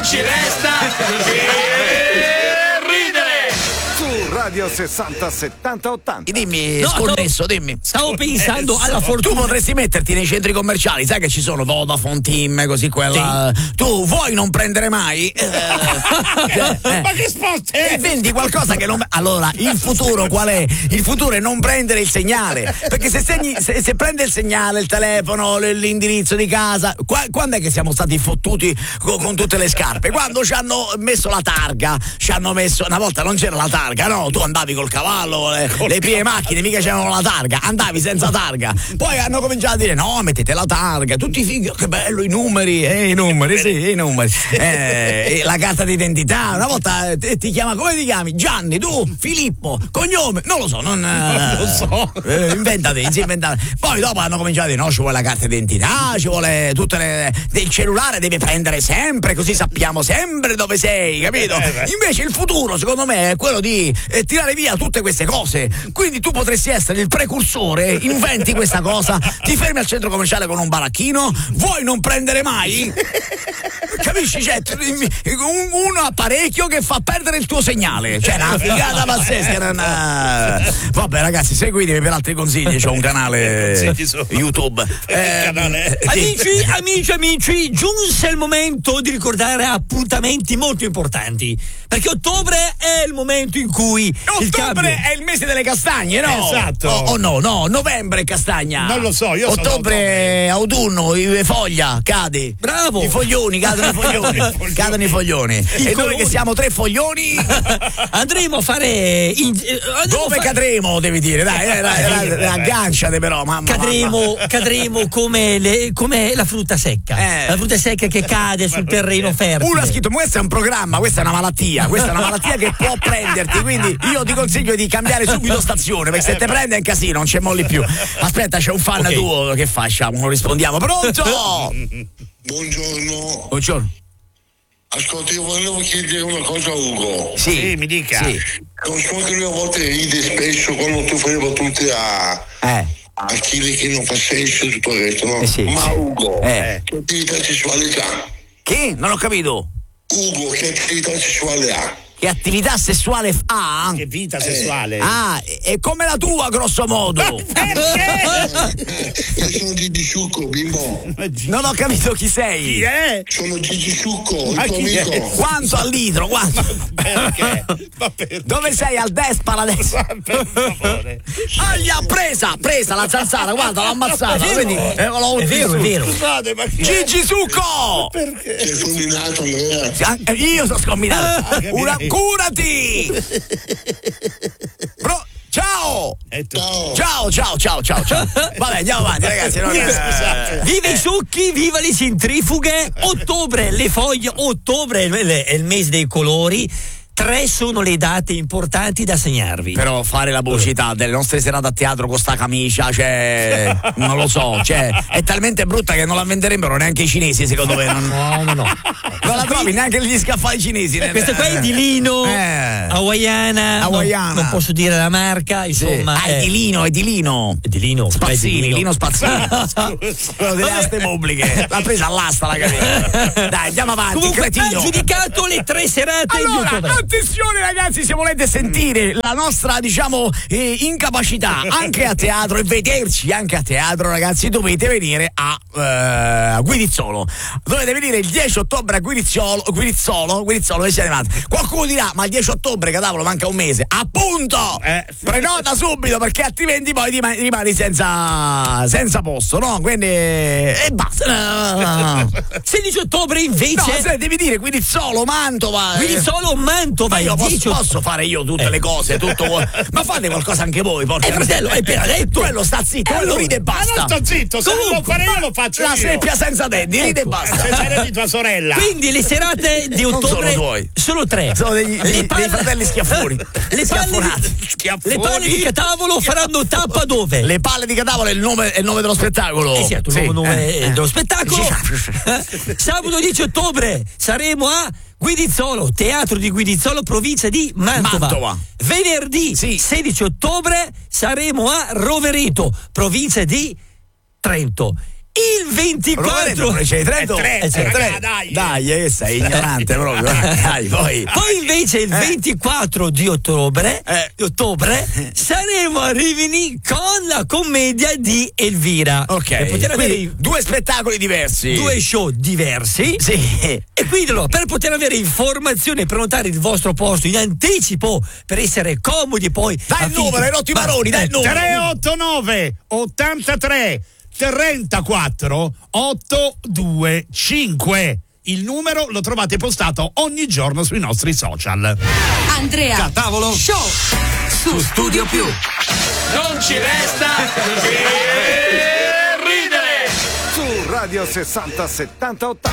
ci resta che ridere. Su Radio 60 70 80. Dimmi, sconnesso, dimmi. Stavo pensando alla fortuna. Tu potresti metterti nei centri commerciali, sai che ci sono Vodafone, Team, così quella. Sì. Tu vuoi non prendere mai? Ma che sport è? Vendi qualcosa che non. Allora, il futuro qual è? Il futuro è non prendere il segnale. Perché se prende il segnale, il telefono, l'indirizzo di casa, quando è che siamo stati fottuti con tutte le scarpe? Quando ci hanno messo la targa, una volta non c'era la targa, no? Tu andavi col cavallo, le prime macchine mica c'erano la targa, andavi senza targa. Poi hanno cominciato a dire no, mettete la targa, tutti i figli, che bello, i numeri, la carta d'identità. Una volta ti chiama, come ti chiami? Gianni, tu, Filippo, cognome, non lo so, inventate. Poi dopo hanno cominciato a dire no, ci vuole la carta d'identità, ci vuole il cellulare deve prendere sempre, così sappiamo sempre dove sei, capito? Invece il futuro secondo me è quello di tirare via tutte queste cose, quindi tu potresti essere il precursore, inventi questa cosa, ti fermi al centro commerciale con un baracchino, vuoi non prendere mai? Capisci? Cioè, un apparecchio che fa perdere il tuo segnale, cioè una figata pazzesca. Vabbè ragazzi, seguitemi per altri consigli, c'ho un canale YouTube. Amici, giunse il momento di ricordare appuntamenti molto importanti, perché ottobre è il momento in cui ottobre è il mese delle castagne, no? Esatto. No, novembre è castagna. Non lo so, io ottobre è autunno, foglia, cade. Bravo. I foglioni, cadono i foglioni. E noi che siamo 3 foglioni andremo a fare dove cadremo, devi dire, dai, agganciate però, mamma. Cadremo come la frutta secca. La frutta secca che cade sul terreno fertile. Uno ha scritto, questo è un programma, questa è una malattia che può prenderti, quindi io ti consiglio di cambiare subito stazione, perché se te prende è un casino, non c'è molli più. Aspetta, c'è un fan tuo, che facciamo? Non rispondiamo. Pronto? Buongiorno. Ascolta, io volevo chiedere una cosa a Ugo. Sì, mi dica. Sì. Non so che lui a volte ride spesso quando tu fai le battute a chi che non fa senso e tutto il resto, no? Ma Ugo, che attività sessuale ha? Che? Non ho capito. Ugo, che attività sessuale ha? Che attività sessuale ha? Che vita sessuale? È come la tua, grosso modo. Io sono Gigi Succo, bimbo. Non ho capito chi sei. Chi è? Sono Gigi Succo, il tuo amico. Quanto al litro? Quanto? Perché? Dove sei? Al Despala adesso? Per favore. Presa la zanzara, guarda, l'ho ammazzata. È vero. Scusate, ma Gigi Succo! Perché? Sei fulminato, Andrea. Io sono scombinato. Curati! Ciao! Ciao. Vabbè, andiamo avanti, ragazzi. Viva i succhi, viva le centrifughe. Ottobre, le foglie. Ottobre è il mese dei colori. 3 sono le date importanti da segnarvi. Però fare la pubblicità delle nostre serate a teatro con sta camicia, cioè, non lo so, cioè, è talmente brutta che non la venderebbero neanche i cinesi, secondo me. No. Non la trovi neanche gli scaffali cinesi. Questa qua è di lino, hawaiana. Non posso dire la marca, insomma. È di lino. Spazzini, Lino Spazzini. Delle aste pubbliche. L'ha presa all'asta la camicia. Dai, andiamo avanti. Comunque ha giudicato le 3 serate di ottobre. Attenzione ragazzi, se volete sentire la nostra, incapacità anche a teatro e vederci anche a teatro, ragazzi, dovete venire a Guidizzolo. Dovete venire il 10 ottobre a Guidizzolo, e siete animati. Qualcuno dirà, ma il 10 ottobre, cavolo, manca un mese. Appunto! Prenota subito, perché altrimenti poi rimani senza posto, no? Quindi e basta. 16 ottobre invece. No, devi dire Guidizzolo, Mantova. Ma io posso fare io tutte le cose, tutto. Ma fate qualcosa anche voi, porca. Fratello, hai appena detto. Quello sta zitto, quello ride e basta. Ma non sto zitto, se non lo fare io lo faccio la seppia senza denti, ride e basta. Se c'era di tua sorella. Quindi le serate di ottobre sono 3. Sono dei fratelli schiaffoni. Le palle di Catavolo faranno tappa dove? Le palle di Catavolo è il nome dello spettacolo. Esatto, il nuovo nome dello spettacolo. Sabato 10 ottobre saremo a Guidizzolo, teatro di Guidizzolo, provincia di Mantova. Venerdì 16 ottobre saremo a Rovereto, provincia di Trento. il 24 dai, sei ignorante proprio. Dai, poi invece il 24 di ottobre saremo a Rimini con la commedia di Elvira. Ok, per poter avere due spettacoli diversi, due show diversi. Sì. E quindi per poter avere informazioni e prenotare il vostro posto in anticipo per essere comodi poi. Dai il numero, Erotti Baroni, dai il numero. 389 83 34 825. Il numero lo trovate postato ogni giorno sui nostri social. Andrea Catavolo Show su Studio Più. Non ci resta che ridere su Radio 60 70 80.